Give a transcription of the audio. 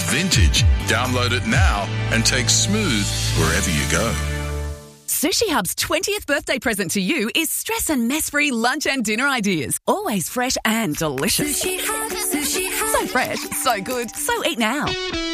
vintage. Download it now and take Smooth wherever you go. Sushi Hub's 20th birthday present to you is stress and mess-free lunch and dinner ideas. Always fresh and delicious. Sushi Hub, Sushi Hub. So fresh, so good, so eat now.